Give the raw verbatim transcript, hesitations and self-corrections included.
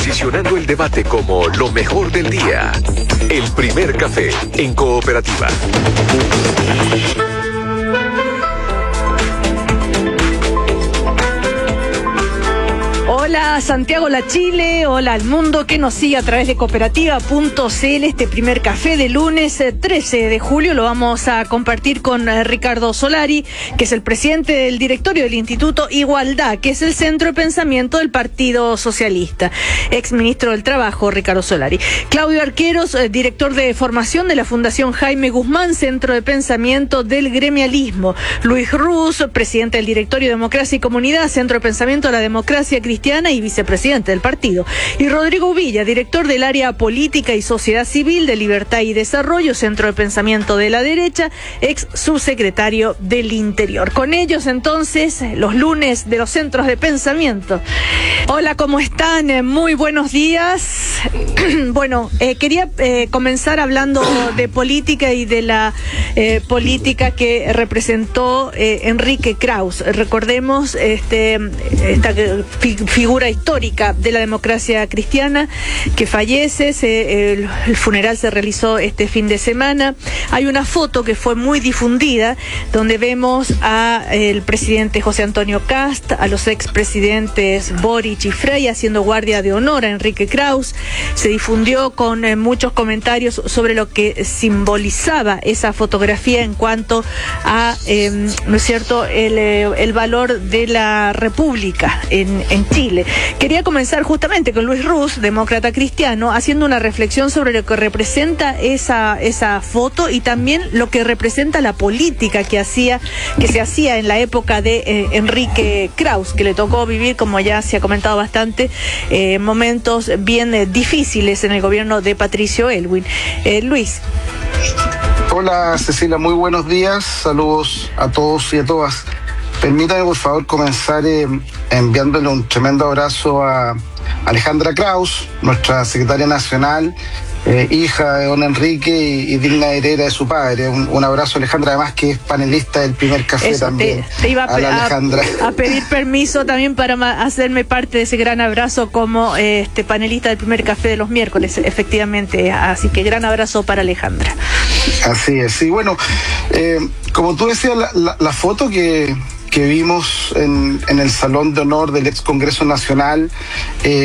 Posicionando el debate como lo mejor del día. El primer café en Cooperativa. Hola Santiago, la Chile, hola al mundo que nos sigue a través de cooperativa punto c l. Este primer café de lunes trece de julio lo vamos a compartir con Ricardo Solari, que es el presidente del directorio del Instituto Igualdad, que es el centro de pensamiento del Partido Socialista. Ex ministro del Trabajo, Ricardo Solari. Claudio Arqueros, director de formación de la Fundación Jaime Guzmán, centro de pensamiento del gremialismo. Luis Ruz, presidente del directorio Democracia y Comunidad, centro de pensamiento de la democracia cristiana y vicepresidente del partido. Y Rodrigo Villa, director del área política y sociedad civil de Libertad y Desarrollo, centro de pensamiento de la derecha, ex subsecretario del Interior. Con ellos entonces los lunes de los centros de pensamiento. Hola, ¿cómo están? Muy buenos días. Bueno, eh, quería eh, comenzar hablando de política y de la eh, política que representó eh, Enrique Kraus. Recordemos este, esta figura histórica de la democracia cristiana que fallece. Se, el, el funeral se realizó este fin de semana. Hay una foto que fue muy difundida donde vemos a el presidente José Antonio Kast, a los expresidentes Boric y Frey haciendo guardia de honor a Enrique Kraus. Se difundió con eh, muchos comentarios sobre lo que simbolizaba esa fotografía en cuanto a, eh, ¿no es cierto?, el, eh, el valor de la República en, en Chile. Quería comenzar justamente con Luis Ruz, demócrata cristiano, haciendo una reflexión sobre lo que representa esa, esa foto y también lo que representa la política que hacía, que se hacía en la época de eh, Enrique Kraus, que le tocó vivir, como ya se ha comentado bastante, eh, momentos bien eh, difíciles en el gobierno de Patricio Aylwin. Eh, Luis. Hola Cecilia, muy buenos días, saludos a todos y a todas. Permítame por favor comenzar eh, enviándole un tremendo abrazo a Alejandra Kraus, nuestra secretaria nacional, eh, hija de don Enrique y, y digna heredera de su padre. Un, un abrazo, Alejandra, además que es panelista del primer café. Eso, también. Te, te iba a, a, la Alejandra. A, a pedir permiso también para ma- hacerme parte de ese gran abrazo como eh, este panelista del primer café de los miércoles, efectivamente. Así que gran abrazo para Alejandra. Así es, sí, bueno, eh, como tú decías, la, la, la foto que... que vimos en, en el Salón de Honor del Ex Congreso Nacional, eh,